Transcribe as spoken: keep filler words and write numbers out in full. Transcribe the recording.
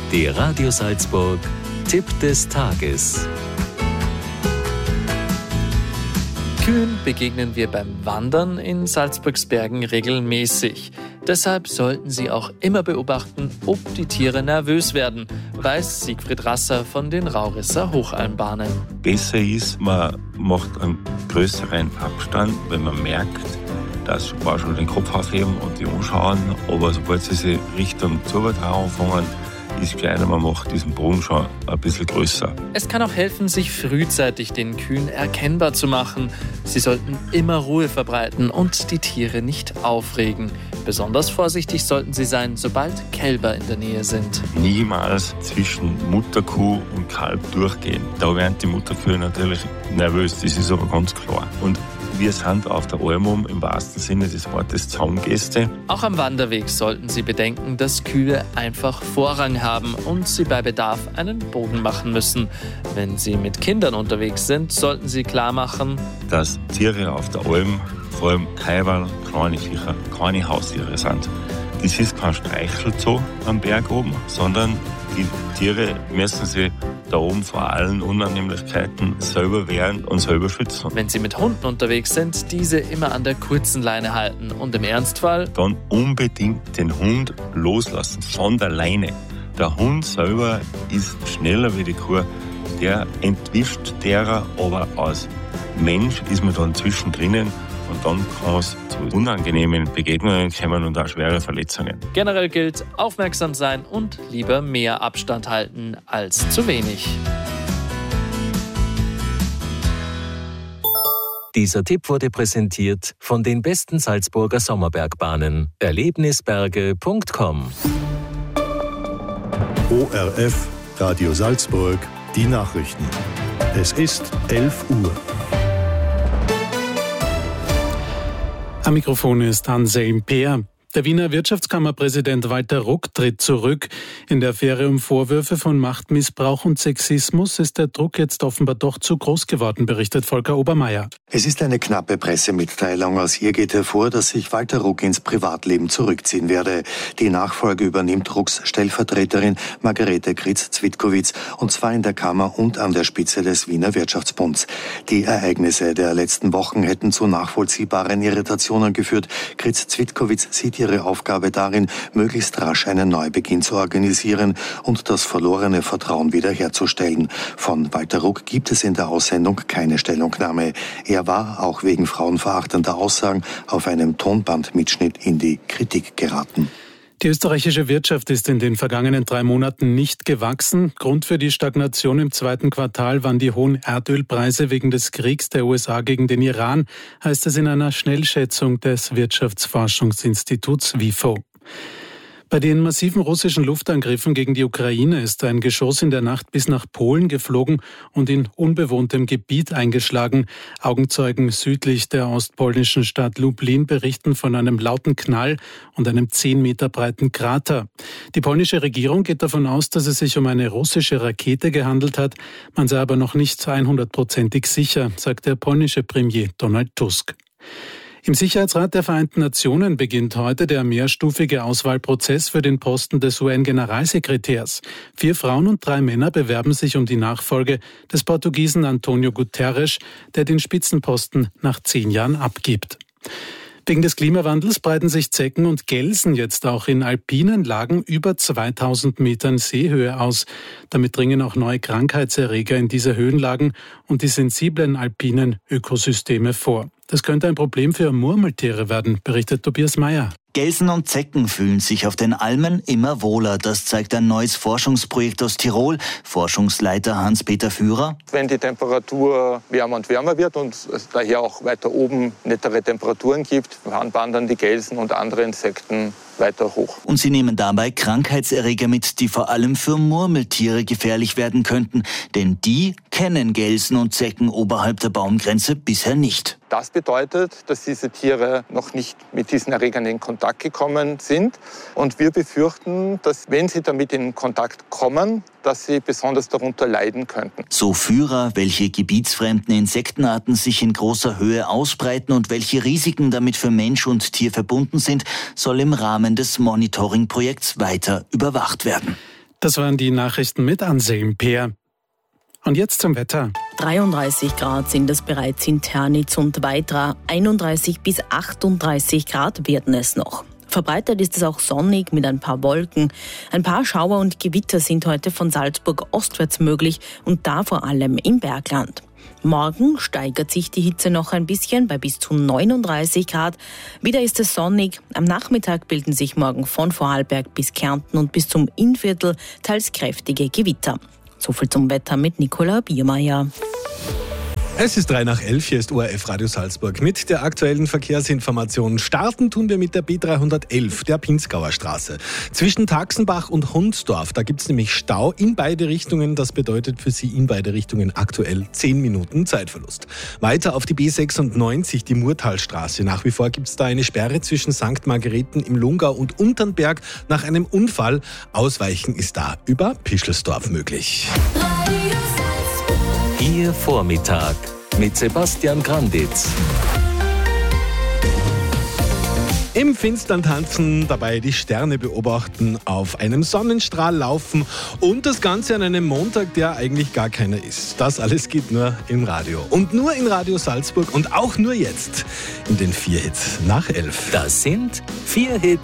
Der Radio Salzburg Tipp des Tages. Kühen begegnen wir beim Wandern in Salzburgs Bergen regelmäßig. Deshalb sollten Sie auch immer beobachten, ob die Tiere nervös werden, weiß Siegfried Rasser von den Raurisser Hochalmbahnen. Besser ist, man macht einen größeren Abstand, wenn man merkt, dass sie ein paar schon den Kopf aufheben und die anschauen. Aber sobald sie sich Richtung Zuvertrauen anfangen, ist kleiner, man macht diesen Bogen schon ein bisschen größer. Es kann auch helfen, sich frühzeitig den Kühen erkennbar zu machen. Sie sollten immer Ruhe verbreiten und die Tiere nicht aufregen. Besonders vorsichtig sollten sie sein, sobald Kälber in der Nähe sind. Niemals zwischen Mutterkuh und Kalb durchgehen. Da werden die Mutterkühe natürlich nervös, das ist aber ganz klar. Und wir sind auf der Alm im wahrsten Sinne des Wortes Zaungäste. Auch am Wanderweg sollten Sie bedenken, dass Kühe einfach Vorrang haben und Sie bei Bedarf einen Bogen machen müssen. Wenn Sie mit Kindern unterwegs sind, sollten Sie klar machen, dass Tiere auf der Alm, vor allem Kälber, kleine Viecher, keine Haustiere sind. Das ist kein Streichelzoo am Berg oben, sondern die Tiere müssen sich da oben vor allen Unannehmlichkeiten selber wehren und selber schützen. Wenn Sie mit Hunden unterwegs sind, diese immer an der kurzen Leine halten und im Ernstfall dann unbedingt den Hund loslassen von der Leine. Der Hund selber ist schneller wie die Kuh, der entwischt derer, aber als Mensch ist man dann zwischendrin. Und dann kann es zu unangenehmen Begegnungen kommen und auch schwere Verletzungen. Generell gilt, aufmerksam sein und lieber mehr Abstand halten als zu wenig. Dieser Tipp wurde präsentiert von den besten Salzburger Sommerbergbahnen. Erlebnisberge punkt com. O R F, Radio Salzburg, die Nachrichten. Es ist elf Uhr. Am Mikrofon ist Anselm Peer. Der Wiener Wirtschaftskammerpräsident Walter Ruck tritt zurück. In der Affäre um Vorwürfe von Machtmissbrauch und Sexismus ist der Druck jetzt offenbar doch zu groß geworden, berichtet Volker Obermeier. Es ist eine knappe Pressemitteilung. Aus ihr geht hervor, dass sich Walter Ruck ins Privatleben zurückziehen werde. Die Nachfolge übernimmt Rucks Stellvertreterin Margarete Kritz-Zwitkowitz, und zwar in der Kammer und an der Spitze des Wiener Wirtschaftsbunds. Die Ereignisse der letzten Wochen hätten zu nachvollziehbaren Irritationen geführt. Kritz-Zwitkowitz sieht ihre Aufgabe darin, möglichst rasch einen Neubeginn zu organisieren und das verlorene Vertrauen wiederherzustellen. Von Walter Ruck gibt es in der Aussendung keine Stellungnahme. Er war auch wegen frauenverachtender Aussagen auf einem Tonbandmitschnitt in die Kritik geraten. Die österreichische Wirtschaft ist in den vergangenen drei Monaten nicht gewachsen. Grund für die Stagnation im zweiten Quartal waren die hohen Erdölpreise wegen des Kriegs der U S A gegen den Iran, heißt es in einer Schnellschätzung des Wirtschaftsforschungsinstituts W I F O. Bei den massiven russischen Luftangriffen gegen die Ukraine ist ein Geschoss in der Nacht bis nach Polen geflogen und in unbewohntem Gebiet eingeschlagen. Augenzeugen südlich der ostpolnischen Stadt Lublin berichten von einem lauten Knall und einem zehn Meter breiten Krater. Die polnische Regierung geht davon aus, dass es sich um eine russische Rakete gehandelt hat. Man sei aber noch nicht hundertprozentig sicher, sagt der polnische Premier Donald Tusk. Im Sicherheitsrat der Vereinten Nationen beginnt heute der mehrstufige Auswahlprozess für den Posten des U N-Generalsekretärs. Vier Frauen und drei Männer bewerben sich um die Nachfolge des Portugiesen Antonio Guterres, der den Spitzenposten nach zehn Jahren abgibt. Wegen des Klimawandels breiten sich Zecken und Gelsen jetzt auch in alpinen Lagen über zweitausend Metern Seehöhe aus. Damit dringen auch neue Krankheitserreger in diese Höhenlagen und die sensiblen alpinen Ökosysteme vor. Das könnte ein Problem für Murmeltiere werden, berichtet Tobias Meyer. Gelsen und Zecken fühlen sich auf den Almen immer wohler. Das zeigt ein neues Forschungsprojekt aus Tirol. Forschungsleiter Hans-Peter Führer. Wenn die Temperatur wärmer und wärmer wird und es daher auch weiter oben nettere Temperaturen gibt, wandern die Gelsen und andere Insekten weiter hoch. Und sie nehmen dabei Krankheitserreger mit, die vor allem für Murmeltiere gefährlich werden könnten. Denn die kennen Gelsen und Zecken oberhalb der Baumgrenze bisher nicht. Das bedeutet, dass diese Tiere noch nicht mit diesen Erregern in Kontakt gekommen sind. Und wir befürchten, dass wenn sie damit in Kontakt kommen, dass sie besonders darunter leiden könnten. So Führer, welche gebietsfremden Insektenarten sich in großer Höhe ausbreiten und welche Risiken damit für Mensch und Tier verbunden sind, soll im Rahmen des Monitoring-Projekts weiter überwacht werden. Das waren die Nachrichten mit Anselm Peer. Und jetzt zum Wetter. dreiunddreißig Grad sind es bereits in Ternitz und Weitra. einunddreißig bis achtunddreißig Grad werden es noch. Verbreitet ist es auch sonnig mit ein paar Wolken. Ein paar Schauer und Gewitter sind heute von Salzburg ostwärts möglich und da vor allem im Bergland. Morgen steigert sich die Hitze noch ein bisschen bei bis zu neununddreißig Grad. Wieder ist es sonnig. Am Nachmittag bilden sich morgen von Vorarlberg bis Kärnten und bis zum Innviertel teils kräftige Gewitter. So viel zum Wetter mit Nicola Biermeier. Es ist drei nach elf, hier ist O R F Radio Salzburg. Mit der aktuellen Verkehrsinformation starten tun wir mit der B dreihundertelf, der Pinzgauer Straße. Zwischen Taxenbach und Hundsdorf, da gibt es nämlich Stau in beide Richtungen. Das bedeutet für Sie in beide Richtungen aktuell zehn Minuten Zeitverlust. Weiter auf die B sechsundneunzig, die Murtalstraße. Nach wie vor gibt es da eine Sperre zwischen Sankt Margareten im Lungau und Unternberg nach einem Unfall. Ausweichen ist da über Pischelsdorf möglich. Ihr Vormittag mit Sebastian Granditz. Im Finstern tanzen, dabei die Sterne beobachten, auf einem Sonnenstrahl laufen und das Ganze an einem Montag, der eigentlich gar keiner ist. Das alles geht nur im Radio. Und nur in Radio Salzburg und auch nur jetzt in den vier Hits nach elf. Das sind vier Hits